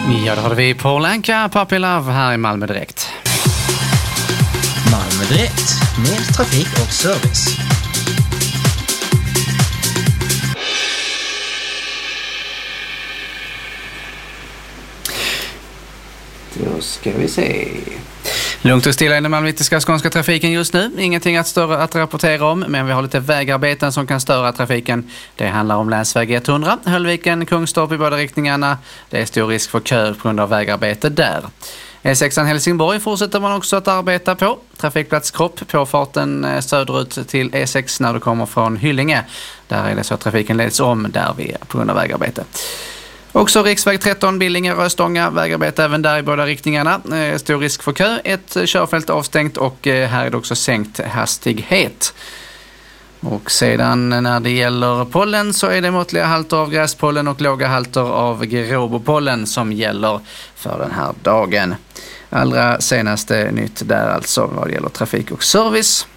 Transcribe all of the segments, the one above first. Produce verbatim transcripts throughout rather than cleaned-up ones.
Ja, då har vi Paul Anka, Puppy Love här i Malmö Direkt. Malmö Direkt med trafik och service. Då ska vi se. Lugnt och stilla i den malmöitiska skånska trafiken just nu. Ingenting att större att rapportera om, men vi har lite vägarbeten som kan störa trafiken. Det handlar om länsväg etthundra, Höllviken, Kungstorp i båda riktningarna. Det är stor risk för kö på grund av vägarbete där. E sexan Helsingborg fortsätter man också att arbeta på. Trafikplats Kropp på farten söderut till E sex när du kommer från Hyllinge. Där är det så att trafiken leds om där vi är på grund av vägarbete. Också riksväg tretton, Billinge, Röstånga, vägarbete även där i båda riktningarna. Stor risk för kö, ett körfält avstängt och här är det också sänkt hastighet. Och sedan när det gäller pollen så är det måttliga halter av gräspollen och låga halter av gråbopollen som gäller för den här dagen. Allra senaste nytt där alltså vad det gäller trafik och service.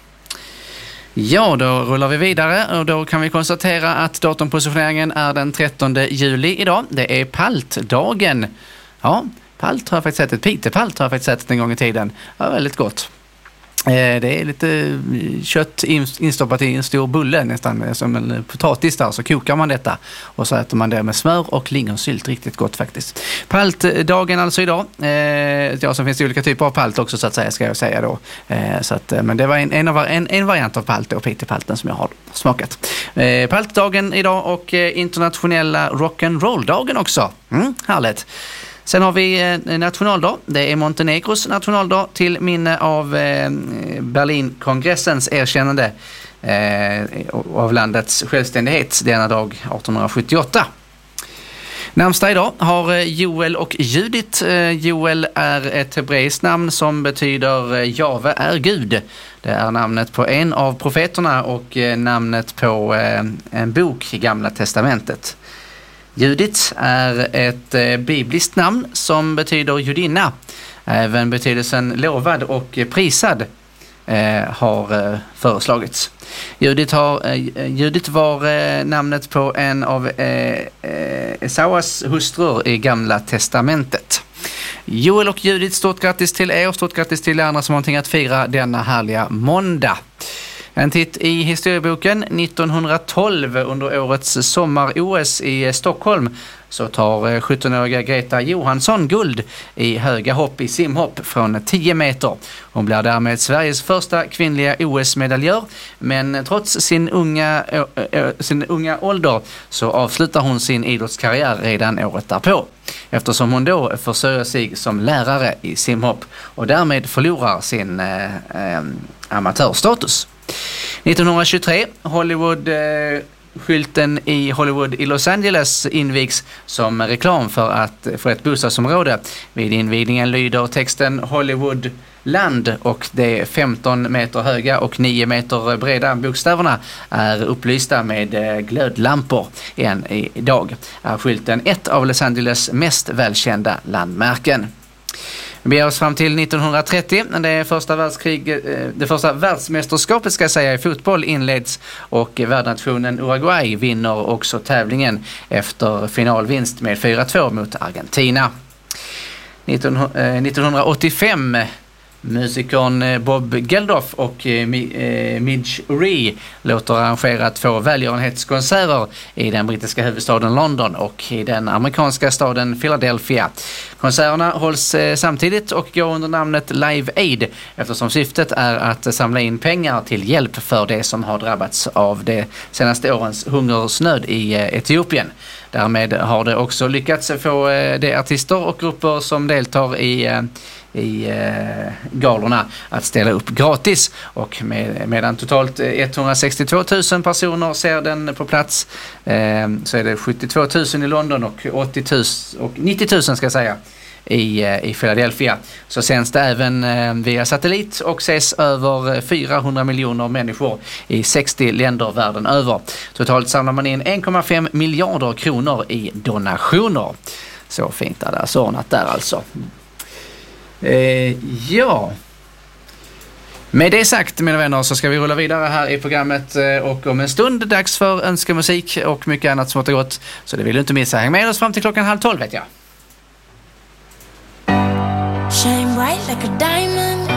Ja, då rullar vi vidare och då kan vi konstatera att datumpositioneringen är den trettonde juli idag. Det är paltdagen. Ja, palt har jag faktiskt sett, ett pitepalt har jag faktiskt sett en gång i tiden. Ja, väldigt gott. Det är lite kött instoppat i en stor bulle nästan som en potatis där, så kokar man detta och så äter man det med smör och lingonsylt, riktigt gott faktiskt. Paltdagen alltså idag. Ja, så finns det olika typer av palt också så att säga ska jag säga då. Så att, men det var en, en, en, en variant av palt och pitepalten som jag har smakat. Paltdagen idag och internationella rock'n'roll-dagen också. Mm, härligt. Sen har vi nationaldag. Det är Montenegros nationaldag till minne av Berlinkongressens erkännande av landets självständighet denna dag arton sjuttioåtta. Namnsdag idag har Joel och Judit. Joel är ett hebreiskt namn som betyder Jave är Gud. Det är namnet på en av profeterna och namnet på en bok i Gamla testamentet. Judit är ett eh, bibliskt namn som betyder judinna. Även betydelsen lovad och prisad eh, har eh, föreslagits. Judit, har, eh, Judit var eh, namnet på en av eh, eh, Esauas hustrur i Gamla testamentet. Joel och Judit, stort grattis till er och stort grattis till andra som har någonting att fira denna härliga måndag. En titt i historieboken. nittonhundratolv under årets sommar-O S i Stockholm så tar sjuttonåriga Greta Johansson guld i höga hopp i simhopp från tio meter. Hon blir därmed Sveriges första kvinnliga O S-medaljör, men trots sin unga, ö, ö, sin unga ålder så avslutar hon sin idrottskarriär redan året därpå. Eftersom hon då försörjer sig som lärare i simhopp och därmed förlorar sin eh, eh, amatörstatus. nittonhundratjugotre, Hollywood eh, skylten i Hollywood i Los Angeles invigs som reklam för, att, för ett bostadsområde. Vid invigningen lyder texten Hollywood land och de femton meter höga och nio meter breda bokstäverna är upplysta med glödlampor. Än idag är skylten ett av Los Angeles mest välkända landmärken. Vi beger oss fram till nittonhundratrettio. Det första världskrig, det första världsmästerskapet ska jag säga i fotboll inleds och värdnationen Uruguay vinner också tävlingen efter finalvinst med fyra två mot Argentina. nittonhundraåttiofem musikern Bob Geldof och Midge Ure låter arrangera två välgörenhetskonserter i den brittiska huvudstaden London och i den amerikanska staden Philadelphia. Konserterna hålls samtidigt och går under namnet Live Aid eftersom syftet är att samla in pengar till hjälp för det som har drabbats av de senaste årens hungersnöd i Etiopien. Därmed har det också lyckats få de artister och grupper som deltar i i eh, galorna att ställa upp gratis och med, medan totalt etthundrasextiotvå tusen personer ser den på plats eh, så är det sjuttiotvå tusen i London och, åttio tusen, och nittio tusen ska jag säga i, eh, i Philadelphia. Så sänds det även eh, via satellit och ses över fyrahundra miljoner människor i sextio länder världen över. Totalt samlar man in en komma fem miljarder kronor i donationer. Så fint är det alltså ordnat där alltså. Eh, ja, med det sagt mina vänner så ska vi rulla vidare här i programmet och om en stund dags för önskemusik och mycket annat smått och gott. Så det vill du inte missa. Häng med oss fram till klockan halv tolv vet jag. bright like a diamond.